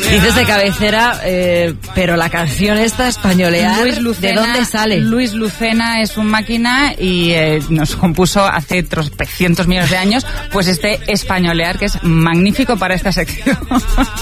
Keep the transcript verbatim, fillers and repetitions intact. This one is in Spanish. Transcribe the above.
Dices de cabecera, eh, pero la canción esta, Españolear, Luis Lucena, ¿de dónde sale? Luis Lucena es un máquina y eh, nos compuso hace tropecientos millones de años pues este Españolear, que es magnífico para esta sección.